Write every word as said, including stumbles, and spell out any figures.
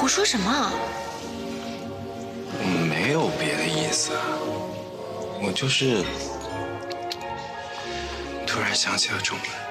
胡说什么？ 我没有别的意思，我就是突然想起了中文。